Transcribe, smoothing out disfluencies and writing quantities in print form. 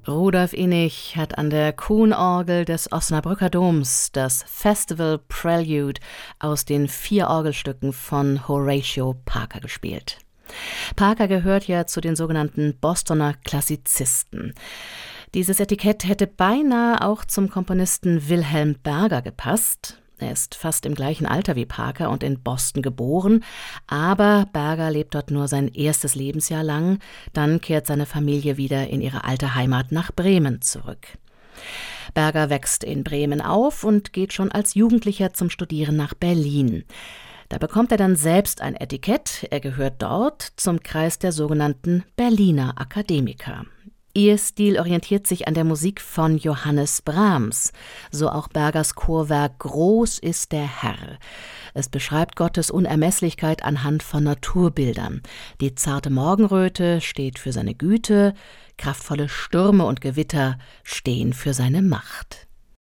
Rudolf Innig hat an der Kuhn-Orgel des Osnabrücker Doms das Festival Prelude aus den 4 Orgelstücken von Horatio Parker gespielt. Parker gehört ja zu den sogenannten Bostoner Klassizisten. Dieses Etikett hätte beinahe auch zum Komponisten Wilhelm Berger gepasst. Er ist fast im gleichen Alter wie Parker und in Boston geboren, aber Berger lebt dort nur sein erstes Lebensjahr lang, dann kehrt seine Familie wieder in ihre alte Heimat nach Bremen zurück. Berger wächst in Bremen auf und geht schon als Jugendlicher zum Studieren nach Berlin. Da bekommt er dann selbst ein Etikett, er gehört dort zum Kreis der sogenannten Berliner Akademiker. Ihr Stil orientiert sich an der Musik von Johannes Brahms, so auch Bergers Chorwerk »Groß ist der Herr«. Es beschreibt Gottes Unermesslichkeit anhand von Naturbildern. Die zarte Morgenröte steht für seine Güte, kraftvolle Stürme und Gewitter stehen für seine Macht.